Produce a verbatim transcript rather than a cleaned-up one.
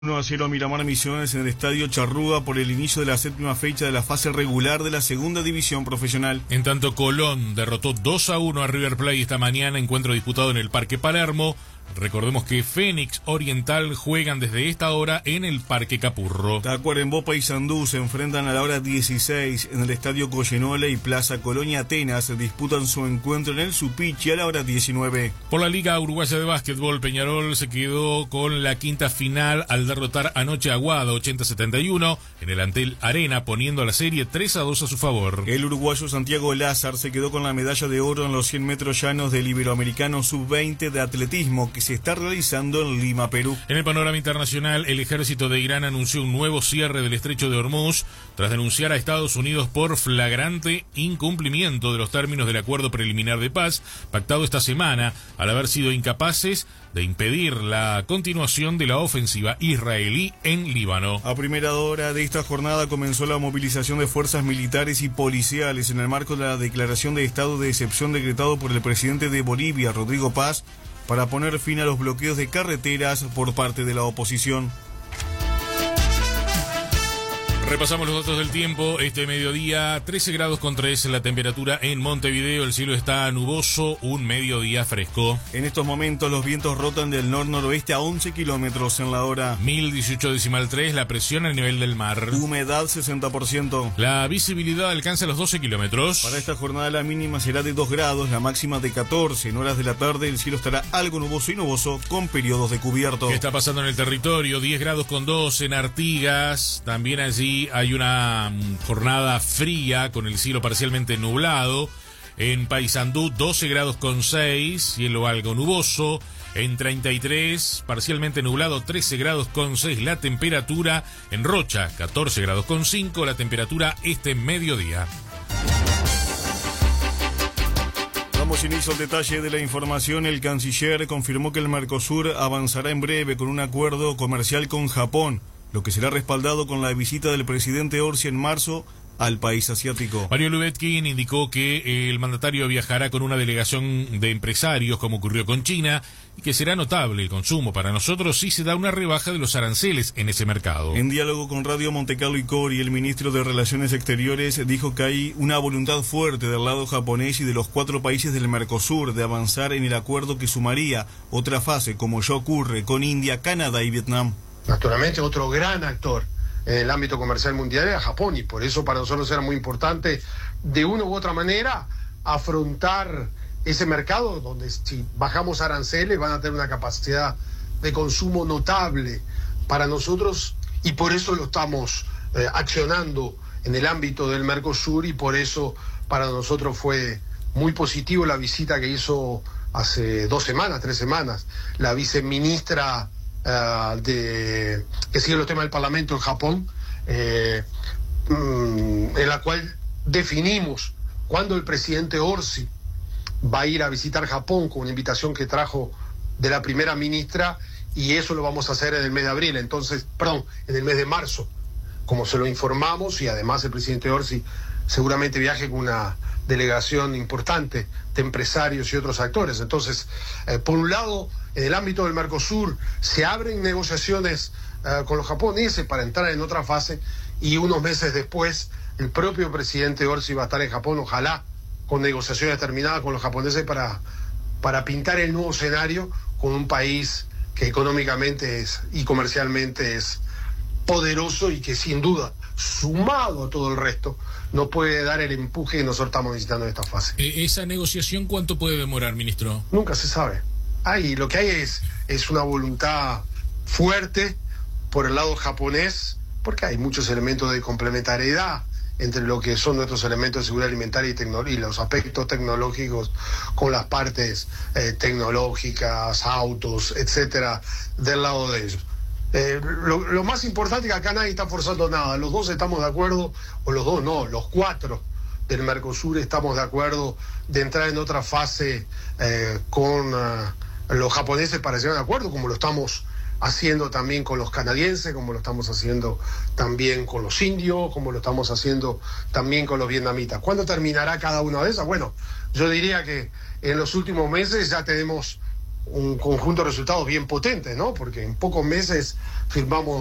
uno a cero Miramar Misiones en el Estadio Charrúa por el inicio de la séptima fecha de la fase regular de la segunda división profesional. En tanto, Colón derrotó dos a uno a River Plate esta mañana, encuentro disputado en el Parque Palermo. Recordemos que Fénix Oriental juegan desde esta hora en el Parque Capurro. Tacuarembó y Paysandú se enfrentan a la hora dieciséis en el Estadio Goyenole y Plaza Colonia Atenas disputan su encuentro en el Supichi a la hora diecinueve. Por la Liga Uruguaya de Básquetbol, Peñarol se quedó con la quinta final al derrotar anoche a Aguada ochenta a setenta y uno en el Antel Arena, poniendo la serie tres a dos a su favor. El uruguayo Santiago Lázar se quedó con la medalla de oro en los cien metros llanos del Iberoamericano sub veinte de atletismo que se está realizando en Lima, Perú. En el panorama internacional, el ejército de Irán anunció un nuevo cierre del estrecho de Hormuz tras denunciar a Estados Unidos por flagrante incumplimiento de los términos del acuerdo preliminar de paz pactado esta semana, al haber sido incapaces de impedir la continuación de la ofensiva israelí en Líbano. A primera hora de esta jornada comenzó la movilización de fuerzas militares y policiales en el marco de la declaración de estado de excepción decretado por el presidente de Bolivia, Rodrigo Paz, para poner fin a los bloqueos de carreteras por parte de la oposición. Repasamos los datos del tiempo. Este mediodía, trece grados con tres la temperatura en Montevideo. El cielo está nuboso, un mediodía fresco. En estos momentos los vientos rotan del nor-noroeste a once kilómetros en la hora. mil dieciocho decimal tres la presión al nivel del mar. Humedad sesenta por ciento. La visibilidad alcanza los doce kilómetros. Para esta jornada la mínima será de dos grados, la máxima de catorce. En horas de la tarde el cielo estará algo nuboso y nuboso con periodos de cubierto. ¿Qué está pasando en el territorio? diez grados con dos en Artigas. También allí hay una jornada fría con el cielo parcialmente nublado. En Paysandú, doce grados con seis, cielo algo nuboso. En treinta y tres, parcialmente nublado, trece grados con seis la temperatura. En Rocha, catorce grados con cinco la temperatura este mediodía. Damos inicio al detalle de la información. El canciller confirmó que el Mercosur avanzará en breve con un acuerdo comercial con Japón, lo que será respaldado con la visita del presidente Orsi en marzo al país asiático. Mario Lubetkin indicó que el mandatario viajará con una delegación de empresarios, como ocurrió con China, y que será notable el consumo para nosotros si se da una rebaja de los aranceles en ese mercado. En diálogo con Radio Montecarlo y Cori, el ministro de Relaciones Exteriores dijo que hay una voluntad fuerte del lado japonés y de los cuatro países del Mercosur de avanzar en el acuerdo que sumaría otra fase, como ya ocurre con India, Canadá y Vietnam. Naturalmente, otro gran actor en el ámbito comercial mundial era Japón, y por eso para nosotros era muy importante, de una u otra manera, afrontar ese mercado donde si bajamos aranceles van a tener una capacidad de consumo notable para nosotros, y por eso lo estamos eh, accionando en el ámbito del Mercosur, y por eso para nosotros fue muy positivo la visita que hizo hace dos semanas, tres semanas, la viceministra Uh, de, que sigue los temas del Parlamento en Japón, eh, mm, en la cual definimos cuándo el presidente Orsi va a ir a visitar Japón, con una invitación que trajo de la primera ministra, y eso lo vamos a hacer en el mes de abril, entonces, perdón, en el mes de marzo, como se lo informamos, y además el presidente Orsi seguramente viaje con una delegación importante de empresarios y otros actores. Entonces, eh, por un lado, en el ámbito del Mercosur se abren negociaciones uh, con los japoneses para entrar en otra fase, y unos meses después el propio presidente Orsi va a estar en Japón, ojalá con negociaciones terminadas con los japoneses para, para pintar el nuevo escenario con un país que económicamente es, y comercialmente es poderoso, y que sin duda, sumado a todo el resto, nos puede dar el empuje que nosotros estamos necesitando en esta fase. ¿Esa negociación cuánto puede demorar, ministro? Nunca se sabe. Hay, lo que hay es, es una voluntad fuerte por el lado japonés, porque hay muchos elementos de complementariedad entre lo que son nuestros elementos de seguridad alimentaria y, tecno- y los aspectos tecnológicos con las partes eh, tecnológicas, autos, etcétera, del lado de ellos. Eh, lo, lo más importante es que acá nadie está forzando nada, los dos estamos de acuerdo, o los dos no, los cuatro del Mercosur estamos de acuerdo de entrar en otra fase eh, con uh, los japoneses para llegar a un acuerdo, como lo estamos haciendo también con los canadienses, como lo estamos haciendo también con los indios, como lo estamos haciendo también con los vietnamitas. ¿Cuándo terminará cada una de esas? Bueno, yo diría que en los últimos meses ya tenemos un conjunto de resultados bien potentes, ¿no? Porque en pocos meses firmamos